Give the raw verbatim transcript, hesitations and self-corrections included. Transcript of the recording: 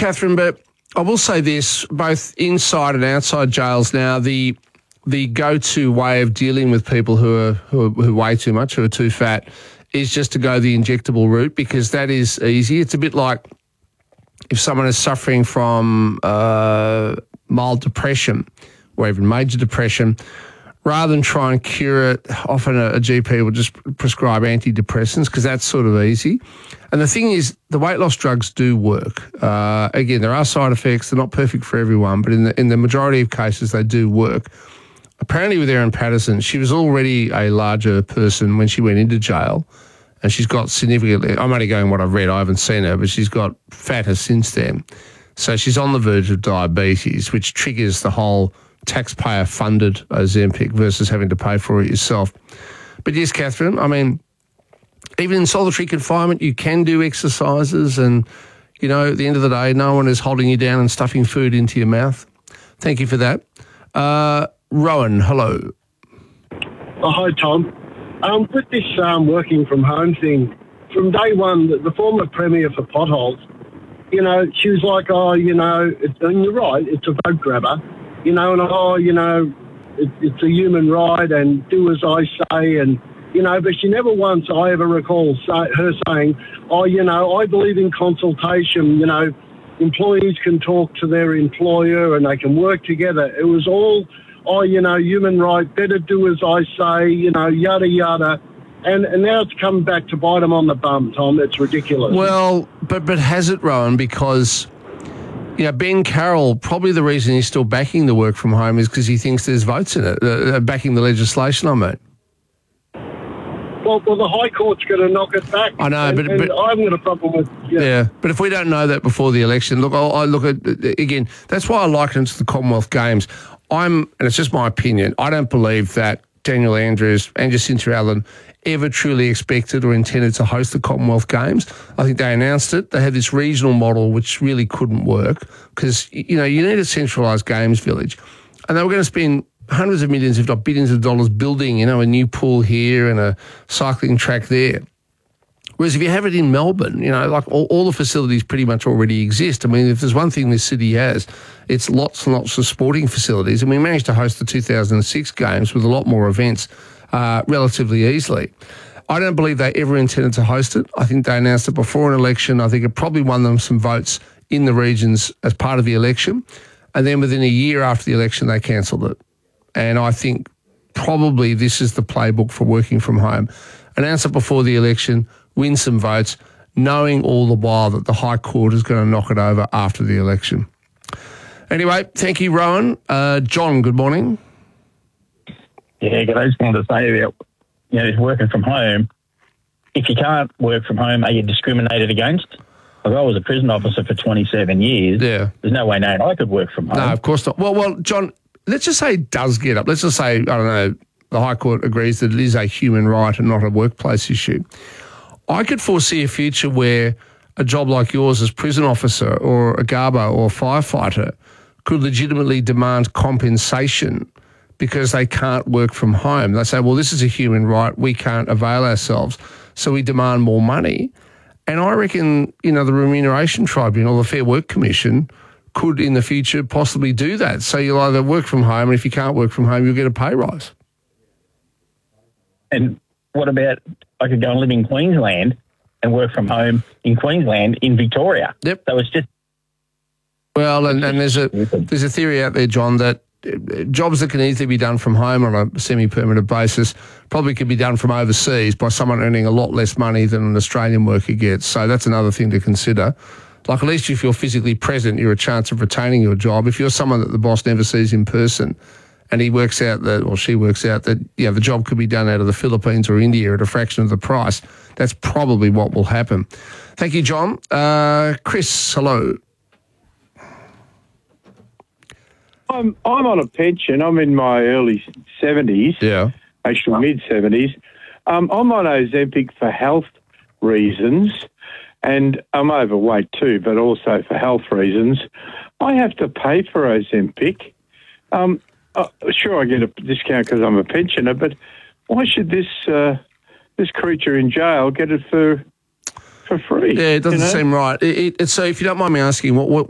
Catherine, but I will say this, both inside and outside jails now, the the go-to way of dealing with people who are, who are who weigh too much, who are too fat, is just to go the injectable route, because that is easy. It's a bit like if someone is suffering from uh, mild depression or even major depression, rather than try and cure it, often a, a G P will just prescribe antidepressants because that's sort of easy. And the thing is, the weight loss drugs do work. Uh, again, there are side effects. They're not perfect for everyone, but in the, in the majority of cases, they do work. Apparently with Erin Patterson, she was already a larger person when she went into jail, and she's got significantly, I'm only going what I've read, I haven't seen her, but she's got fatter since then. So she's on the verge of diabetes, which triggers the whole taxpayer-funded Ozempic versus having to pay for it yourself. But yes, Catherine, I mean, even in solitary confinement, you can do exercises, and, you know, at the end of the day, no one is holding you down and stuffing food into your mouth. Thank you for that. Uh, Rowan, hello. Oh, hi, Tom. Um, with this um, working from home thing, from day one, the, the former Premier for potholes, you know, she was like, oh, you know, it, and you're right, it's a vote grabber, you know, and oh, you know, it, it's a human right and do as I say, and, you know, but she never once, I ever recall say, her saying, oh, you know, I believe in consultation, you know, employees can talk to their employer and they can work together. It was all, oh, you know, human right, better do as I say, you know, yada, yada. And and now it's come back to bite them on the bum, Tom. It's ridiculous. Well, but but has it, Rowan? Because, you know, Ben Carroll, probably the reason he's still backing the work from home is because he thinks there's votes in it, uh, backing the legislation, I mean. Well, well, the High Court's going to knock it back. I know, and, but, and but I haven't got a problem with. Yeah. yeah, but if we don't know that before the election, look, I, I look at again. That's why I liken it to the Commonwealth Games. I'm, and it's just my opinion, I don't believe that Daniel Andrews and Jacinta Allen ever truly expected or intended to host the Commonwealth Games. I think they announced it. They had this regional model which really couldn't work because, you know, you need a centralised games village, and they were going to spend hundreds of millions, if not billions of dollars building, you know, a new pool here and a cycling track there. Whereas if you have it in Melbourne, you know, like all, all the facilities pretty much already exist. I mean, if there's one thing this city has, it's lots and lots of sporting facilities. And we managed to host the two thousand six Games with a lot more events uh, relatively easily. I don't believe they ever intended to host it. I think they announced it before an election. I think it probably won them some votes in the regions as part of the election. And then within a year after the election, they cancelled it. And I think probably this is the playbook for working from home. Announce it before the election, win some votes, knowing all the while that the High Court is going to knock it over after the election. Anyway, thank you, Rowan. Uh, John, good morning. Yeah, I just wanted to say about, you know, working from home. If you can't work from home, are you discriminated against? Like, I was a prison officer for twenty-seven years. Yeah. There's no way known I could work from home. No, of course not. Well, well, John, let's just say it does get up. Let's just say, I don't know, the High Court agrees that it is a human right and not a workplace issue. I could foresee a future where a job like yours as prison officer or a garbo or a firefighter could legitimately demand compensation because they can't work from home. They say, well, this is a human right. We can't avail ourselves. So we demand more money. And I reckon, you know, the Remuneration Tribunal, the Fair Work Commission, could in the future possibly do that. So you'll either work from home, and if you can't work from home, you'll get a pay rise. And what about I could go and live in Queensland and work from home in Queensland in Victoria? Yep. So it's just... Well, and, and there's a there's a theory out there, John, that jobs that can easily be done from home on a semi-permanent basis probably could be done from overseas by someone earning a lot less money than an Australian worker gets. So that's another thing to consider. Like, at least if you're physically present, you're a chance of retaining your job. If you're someone that the boss never sees in person and he works out that, or she works out that, yeah, the job could be done out of the Philippines or India at a fraction of the price, that's probably what will happen. Thank you, John. Uh, Chris, hello. I'm I'm on a pension. I'm in my early seventies. Yeah. Actually, mid seventies. Um, I'm on Ozempic for health reasons, and I'm overweight too, but also for health reasons. I have to pay for Ozempic. Um, uh, sure, I get a discount because I'm a pensioner, but why should this uh, this creature in jail get it for for free? Yeah, it doesn't you know? seem right. It, it, so if you don't mind me asking, what, what